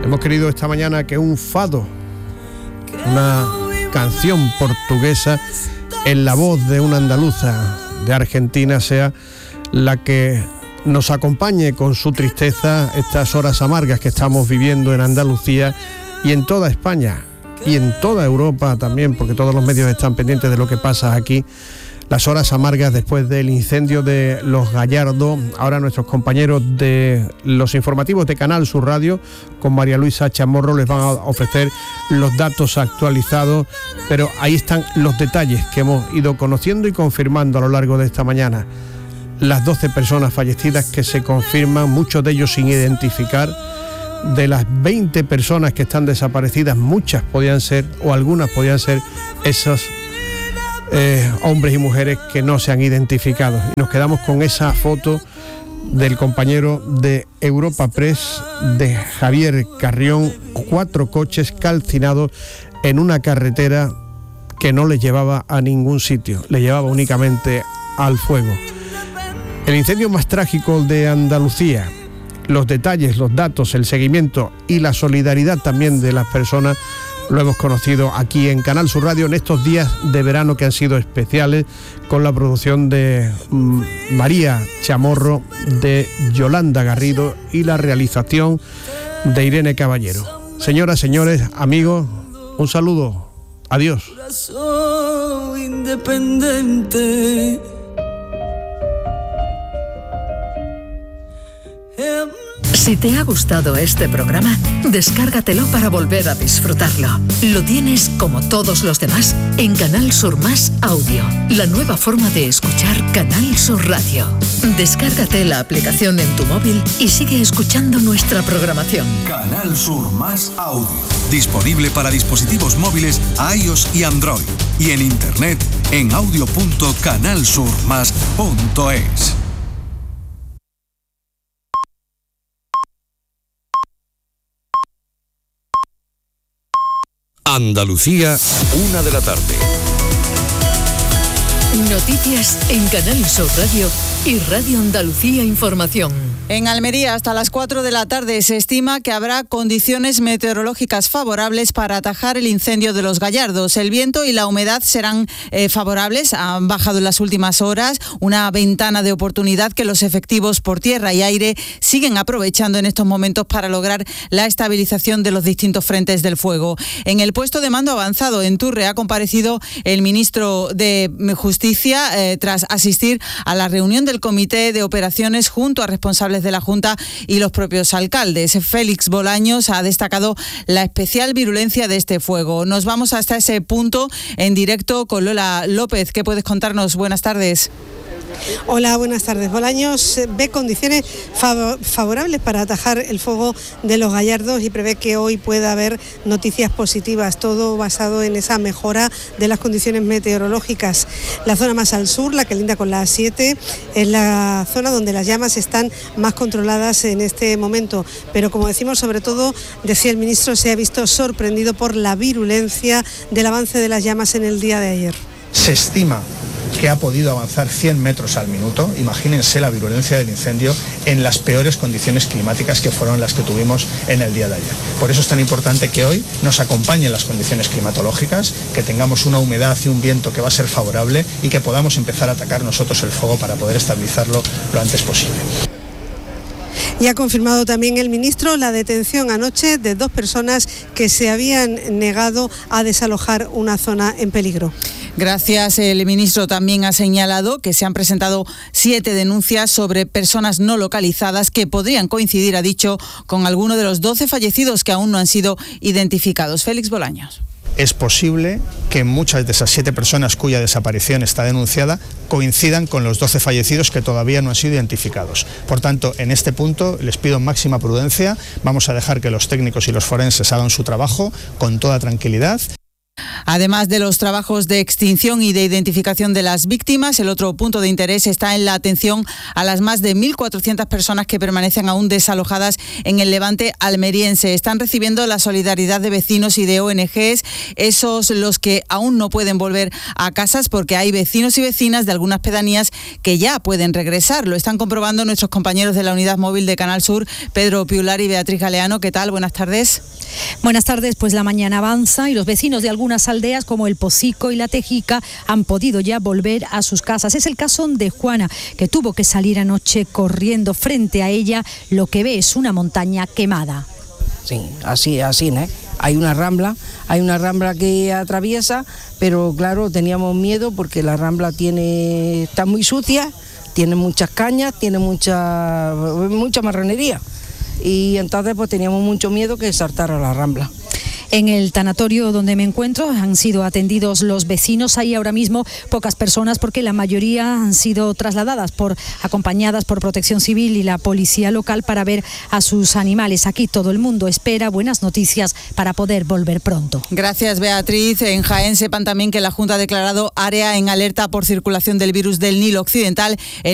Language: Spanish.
Hemos querido esta mañana que un fado, una canción portuguesa en la voz de una andaluza de Argentina, sea la que nos acompañe con su tristeza estas horas amargas que estamos viviendo en Andalucía y en toda España y en toda Europa también, porque todos los medios están pendientes de lo que pasa aquí. Las horas amargas después del incendio de Los Gallardos. Ahora nuestros compañeros de los informativos de Canal Sur Radio con María Luisa Chamorro les van a ofrecer los datos actualizados, pero ahí están los detalles que hemos ido conociendo y confirmando a lo largo de esta mañana. Las 12 personas fallecidas que se confirman, muchos de ellos sin identificar. De las 20 personas que están desaparecidas, muchas podían ser, o algunas podían ser esos hombres y mujeres que no se han identificado. Y nos quedamos con esa foto del compañero de Europa Press, de Javier Carrión, 4 coches calcinados en una carretera que no les llevaba a ningún sitio, les llevaba únicamente al fuego. El incendio más trágico de Andalucía. Los detalles, los datos, el seguimiento y la solidaridad también de las personas lo hemos conocido aquí en Canal Sur Radio en estos días de verano que han sido especiales, con la producción de María Chamorro, de Yolanda Garrido y la realización de Irene Caballero. Señoras, señores, amigos, un saludo. Adiós. Independiente. Si te ha gustado este programa, descárgatelo para volver a disfrutarlo. Lo tienes, como todos los demás, en Canal Sur Más Audio, la nueva forma de escuchar Canal Sur Radio. Descárgate la aplicación en tu móvil y sigue escuchando nuestra programación. Canal Sur Más Audio, disponible para dispositivos móviles iOS y Android, y en internet en audio.canalsurmas.es. Andalucía, 1 de la tarde. Noticias en Canal Sur Radio y Radio Andalucía Información. En Almería, hasta las 4 de la tarde, se estima que habrá condiciones meteorológicas favorables para atajar el incendio de Los Gallardos. El viento y la humedad serán favorables, han bajado en las últimas horas, una ventana de oportunidad que los efectivos por tierra y aire siguen aprovechando en estos momentos para lograr la estabilización de los distintos frentes del fuego. En el puesto de mando avanzado en Turre ha comparecido el ministro de Justicia tras asistir a la reunión del Comité de Operaciones junto a responsables de la Junta y los propios alcaldes. Félix Bolaños ha destacado la especial virulencia de este fuego. Nos vamos hasta ese punto en directo con Lola López. ¿Qué puedes contarnos? Buenas tardes. Hola, buenas tardes. Bolaños ve condiciones favorables para atajar el fuego de Los Gallardos y prevé que hoy pueda haber noticias positivas, todo basado en esa mejora de las condiciones meteorológicas. La zona más al sur, la que linda con la A7, es la zona donde las llamas están más controladas en este momento, pero como decimos, sobre todo, decía el ministro, se ha visto sorprendido por la virulencia del avance de las llamas en el día de ayer. Se estima que ha podido avanzar 100 metros al minuto. Imagínense la virulencia del incendio en las peores condiciones climáticas que fueron las que tuvimos en el día de ayer. Por eso es tan importante que hoy nos acompañen las condiciones climatológicas, que tengamos una humedad y un viento que va a ser favorable y que podamos empezar a atacar nosotros el fuego para poder estabilizarlo lo antes posible. Y ha confirmado también el ministro la detención anoche de 2 personas que se habían negado a desalojar una zona en peligro. Gracias. El ministro también ha señalado que se han presentado 7 denuncias sobre personas no localizadas que podrían coincidir, ha dicho, con alguno de los 12 fallecidos que aún no han sido identificados. Félix Bolaños. Es posible que muchas de esas 7 personas cuya desaparición está denunciada coincidan con los 12 fallecidos que todavía no han sido identificados. Por tanto, en este punto les pido máxima prudencia. Vamos a dejar que los técnicos y los forenses hagan su trabajo con toda tranquilidad. Además de los trabajos de extinción y de identificación de las víctimas, el otro punto de interés está en la atención a las más de 1.400 personas que permanecen aún desalojadas en el Levante almeriense. Están recibiendo la solidaridad de vecinos y de ONGs, esos los que aún no pueden volver a casas, porque hay vecinos y vecinas de algunas pedanías que ya pueden regresar. Lo están comprobando nuestros compañeros de la unidad móvil de Canal Sur, Pedro Piular y Beatriz Galeano. ¿Qué tal? Buenas tardes. Buenas tardes, pues la mañana avanza y los vecinos de algunas aldeas como El Pocico y La Tejica han podido ya volver a sus casas. Es el caso de Juana, que tuvo que salir anoche corriendo. Frente a ella lo que ve es una montaña quemada. Sí, así, ¿no? Hay una rambla que atraviesa, pero claro, teníamos miedo porque la rambla está muy sucia, tiene muchas cañas, tiene mucha marronería. Y entonces pues teníamos mucho miedo que saltara la rambla. En el tanatorio donde me encuentro han sido atendidos los vecinos. Hay ahora mismo pocas personas porque la mayoría han sido trasladadas acompañadas por Protección Civil y la policía local para ver a sus animales. Aquí todo el mundo espera buenas noticias para poder volver pronto. Gracias, Beatriz. En Jaén sepan también que la Junta ha declarado área en alerta por circulación del virus del Nilo Occidental.